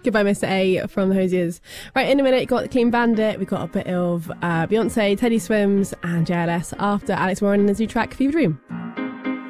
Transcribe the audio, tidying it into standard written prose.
Goodbye, Mr. A from the Hosiers. Right, in a minute, got Clean Bandit. We got a bit of Beyonce, Teddy Swims, and JLS after Alex Warren and his new track, Fever Dream.